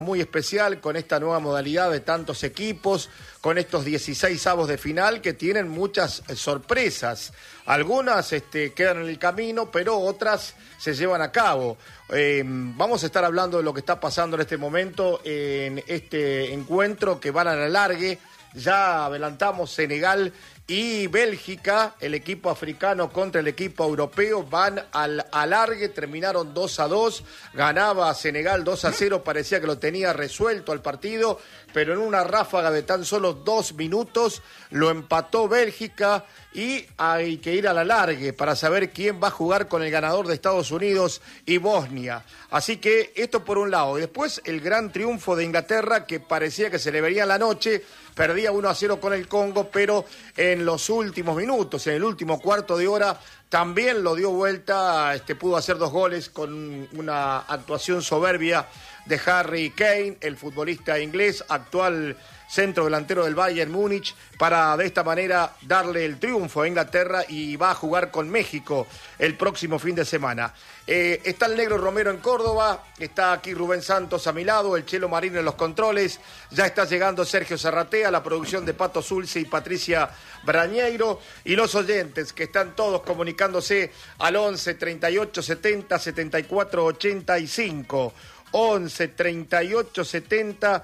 Muy especial con esta nueva modalidad de tantos equipos, con estos 16avos de final que tienen muchas sorpresas. Algunas quedan en el camino, pero otras se llevan a cabo. Vamos a estar hablando de lo que está pasando en este momento en este encuentro que van a la alargue. Ya adelantamos Senegal y Bélgica, el equipo africano contra el equipo europeo, van al alargue, terminaron 2-2, ganaba Senegal 2-0, parecía que lo tenía resuelto al partido, pero en una ráfaga de tan solo 2 minutos lo empató Bélgica y hay que ir al alargue para saber quién va a jugar con el ganador de Estados Unidos y Bosnia. Así que esto por un lado, y después el gran triunfo de Inglaterra que parecía que se le vería la noche, perdía 1-0 con el Congo, pero en los últimos minutos, en el último cuarto de hora, también lo dio vuelta, pudo hacer 2 goles con una actuación soberbia de Harry Kane, el futbolista inglés, actual centro delantero del Bayern Múnich, para de esta manera darle el triunfo a Inglaterra y va a jugar con México el próximo fin de semana. Está el Negro Romero en Córdoba, está aquí Rubén Santos a mi lado, el Chelo Marín en los controles, ya está llegando Sergio Zarratea, la producción de Pato Zulce y Patricia Brañeiro, y los oyentes que están todos comunicándose al 11 38 70 74 85. 11 38 70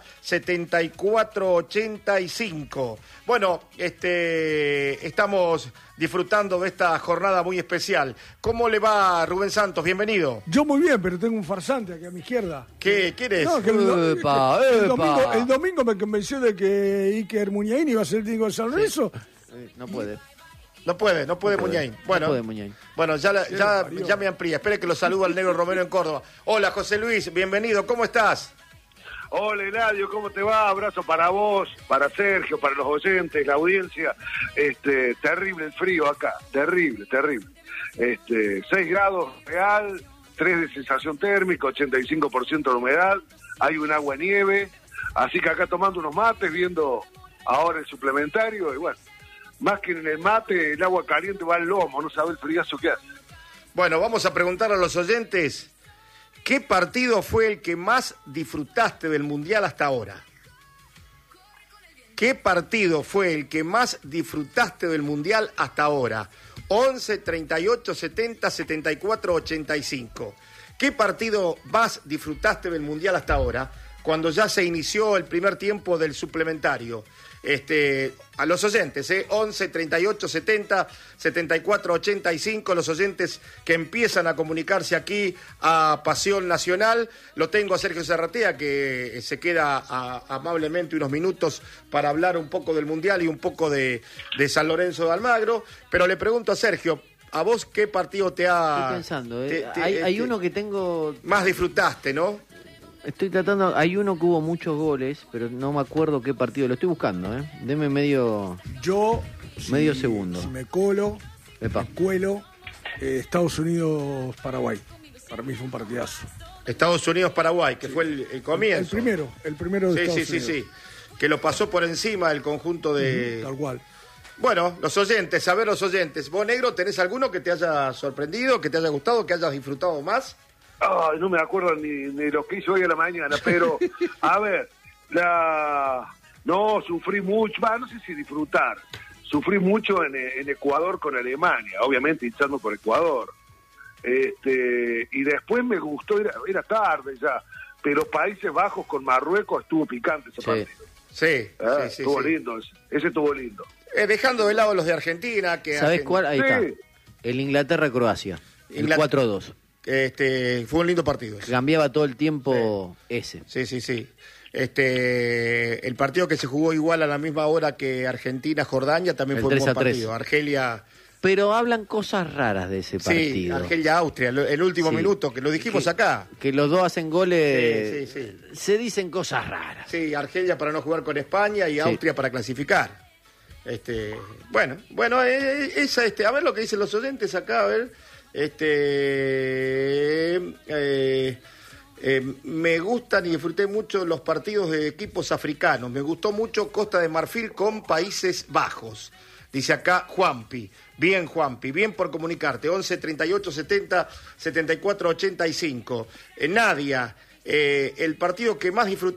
74 85. Bueno, estamos disfrutando de esta jornada muy especial. ¿Cómo le va, Rubén Santos? Bienvenido. Yo muy bien, pero tengo un farsante aquí a mi izquierda. ¿Qué eres? No, el domingo me convenció de que Iker Muniain iba a ser el técnico de San Lorenzo. Sí. No puede. No puede Muñain. Bueno, no puede Muñain. Bueno, ya me amplía. Espere que lo saluda el Negro Romero en Córdoba. Hola, José Luis, bienvenido. ¿Cómo estás? Hola, Eladio, ¿cómo te va? Abrazo para vos, para Sergio, para los oyentes, la audiencia. Terrible el frío acá, terrible. 6 grados real, 3 de sensación térmica, 85% de humedad, hay un agua nieve, así que acá tomando unos mates, viendo ahora el suplementario, y bueno, más que en el mate, el agua caliente va al lomo, no sabe el friazo que hace. Bueno, vamos a preguntar a los oyentes, ¿qué partido fue el que más disfrutaste del Mundial hasta ahora? ¿Qué partido fue el que más disfrutaste del Mundial hasta ahora? 11 38 70 74 85. ¿Qué partido más disfrutaste del Mundial hasta ahora? Cuando ya se inició el primer tiempo del suplementario. A los oyentes, 11 38 70 74 85, los oyentes que empiezan a comunicarse aquí a Pasión Nacional. Lo tengo a Sergio Zarratea, que se queda amablemente unos minutos para hablar un poco del Mundial y un poco de San Lorenzo de Almagro, pero le pregunto a Sergio, ¿a vos qué partido te ha... Estoy pensando, hay uno que tengo... Más disfrutaste, ¿no? Estoy tratando, hay uno que hubo muchos goles, pero no me acuerdo qué partido, lo estoy buscando, Deme medio segundo. Si me cuelo, Estados Unidos-Paraguay. Para mí fue un partidazo. Estados Unidos-Paraguay, que fue el comienzo. El primero de Estados Unidos. Sí. Que lo pasó por encima del conjunto de... Tal cual. Bueno, los oyentes, ¿vos, Negro, tenés alguno que te haya sorprendido, que te haya gustado, que hayas disfrutado más? Ay, no me acuerdo ni lo que hizo hoy a la mañana, pero, a ver, sufrí mucho, no sé si disfrutar, sufrí mucho en Ecuador con Alemania, obviamente hinchando por Ecuador, y después me gustó, era tarde ya, pero Países Bajos con Marruecos estuvo picante ese partido. Sí. Estuvo lindo, ese estuvo lindo. Dejando de lado los de Argentina, que... ¿Sabés cuál? Ahí está, el Inglaterra-Croacia, el 4-2. Fue un lindo partido. Cambiaba todo el tiempo ese. Sí. El partido que se jugó igual a la misma hora que Argentina-Jordania también fue un buen partido. Argelia... Pero hablan cosas raras de ese partido. Sí, Argelia-Austria, el último minuto, que lo dijimos acá. Que los dos hacen goles, se dicen cosas raras. Sí, Argelia para no jugar con España y Austria para clasificar. Bueno, a ver lo que dicen los oyentes acá, a ver... me gustan y disfruté mucho los partidos de equipos africanos. Me gustó mucho Costa de Marfil con Países Bajos. Dice acá Juanpi. Bien, Juanpi, bien por comunicarte. 11 38 70 74 85. Nadia, el partido que más disfruté